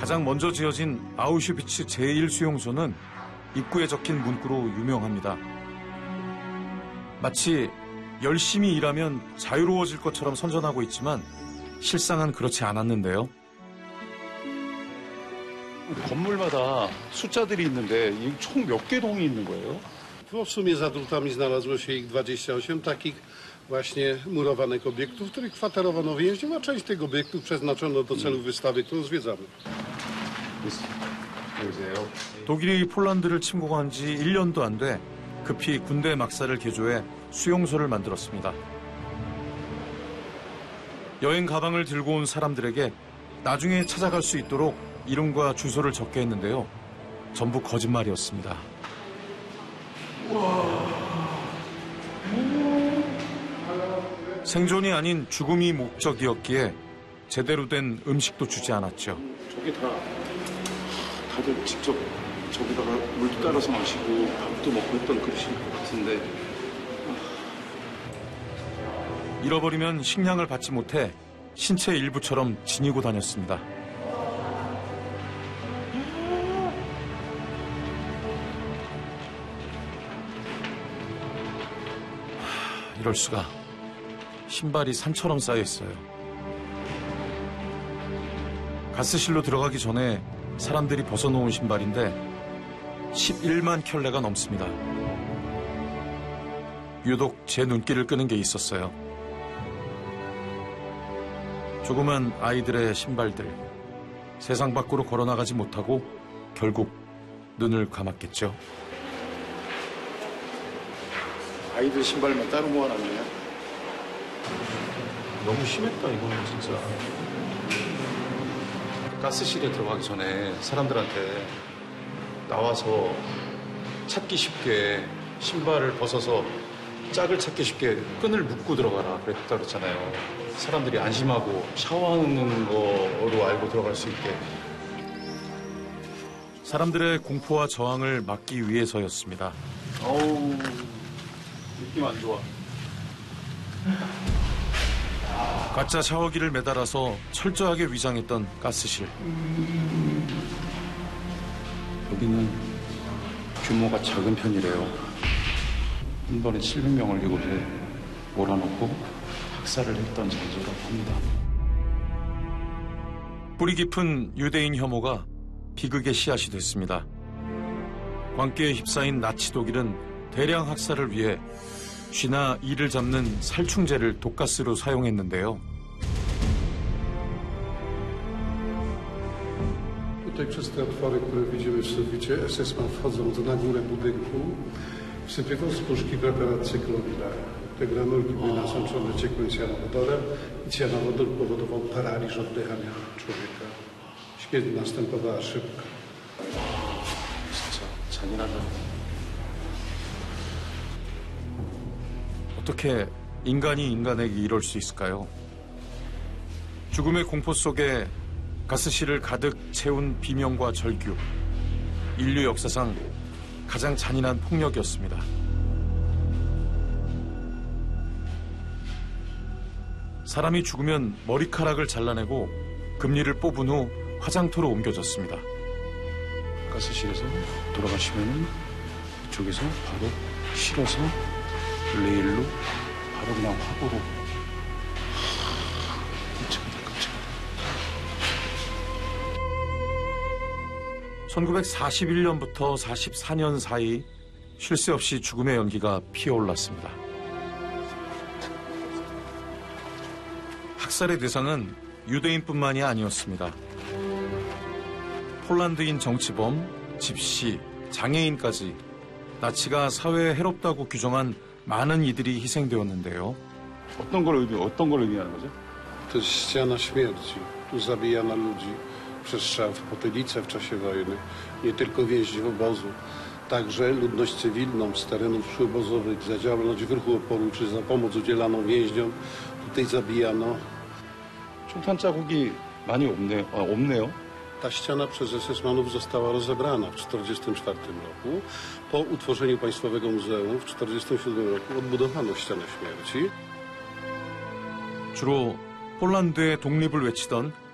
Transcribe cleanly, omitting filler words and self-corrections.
가장 먼저 지어진 아우슈비츠 제1수용소는 입구에 적힌 문구로 유명합니다. 마치 열심히 일하면 자유로워질 것처럼 선전하고 있지만 실상은 그렇지 않았는데요. 건물마다 숫자들이 있는데 총 몇 개 동이 있는 거예요? W sumie za drutami znalazło się ich 28 takich właśnie murowanych obiektów, w których kwaterowano więźniów, a część tych obiektów przeznaczono do celów wystawy, którą zwiedzamy. 독일이 폴란드를 침공한 지 1년도 안 돼 급히 군대 막사를 개조해 수용소를 만들었습니다. 여행 가방을 들고 온 사람들에게 나중에 찾아갈 수 있도록 이름과 주소를 적게 했는데요. 전부 거짓말이었습니다. 생존이 아닌 죽음이 목적이었기에 제대로 된 음식도 주지 않았죠. 저게 다들 직접 저기다가 물도 따라서 마시고 밥도 먹고 했던 그릇일 것 같은데. 잃어버리면 식량을 받지 못해 신체 일부처럼 지니고 다녔습니다. 이럴 수가. 신발이 산처럼 쌓여 있어요. 가스실로 들어가기 전에 사람들이 벗어놓은 신발인데 11만 켤레가 넘습니다. 유독 제 눈길을 끄는 게 있었어요. 조그만 아이들의 신발들. 세상 밖으로 걸어나가지 못하고 결국 눈을 감았겠죠. 아이들 신발만 따로 모아놨네요. 너무 심했다, 이거는 진짜. 가스실에 들어가기 전에 사람들한테 나와서 찾기 쉽게 신발을 벗어서 짝을 찾기 쉽게 끈을 묶고 들어가라 그랬다 그랬잖아요. 사람들이 안심하고 샤워하는 거로 알고 들어갈 수 있게. 사람들의 공포와 저항을 막기 위해서였습니다. 어우, 느낌 안 좋아. 가짜 샤워기를 매달아서 철저하게 위장했던 가스실. 여기는 규모가 작은 편이래요. 한 번에 700명을 이곳에 몰아넣고 학살을 했던 장소라고 합니다. 뿌리 깊은 유대인 혐오가 비극의 씨앗이 됐습니다. 광기에 휩싸인 나치 독일은 대량 학살을 위해 쥐나 이를 잡는 살충제를 독가스로 사용했는데요. Tutaj przez te otwory, które widzimy w suficie, SS-man wchodząc na górę budynku, wsypywał z puszki preparat cyklonila. Te granulki były nasączone ciekłym cjanowodorem i cjanowodor powodował paraliż oddychania człowieka. Śmierć następowała szybko. 진짜 잔인하다. 어떻게 인간이 인간에게 이럴 수 있을까요? 죽음의 공포 속에 가스실을 가득 채운 비명과 절규. 인류 역사상 가장 잔인한 폭력이었습니다. 사람이 죽으면 머리카락을 잘라내고 금리를 뽑은 후 화장터로 옮겨졌습니다. 가스실에서 돌아가시면 이쪽에서 바로 실어서 레일로 바로 그냥 화보로. 끔찍하다, 끔찍하다. 1941년부터 44년 사이 쉴 새 없이 죽음의 연기가 피어올랐습니다. 학살의 대상은 유대인뿐만이 아니었습니다. 폴란드인 정치범, 집시, 장애인까지 나치가 사회에 해롭다고 규정한 많은 이들이 희생되었는데요. 어떤 걸 의미하는 거죠? To jest ściana śmierci. Tu zabijano ludzi przez strzał w potylicę w czasie wojny. Nie tylko więźniów obozu, także ludność cywilną z terenów przyobozowych za działalność w ruchu oporu czy za pomoc udzielaną więźniom. Tutaj zabijano. 총탄 자국이 많이 없네요. Ta ściana przez SS-manów została rozebrana w 1944 roku. Po utworzeniu Państwowego Muzeum w 1947 roku odbudowano ścianę śmierci. 주로 폴란드의 독립을 외치던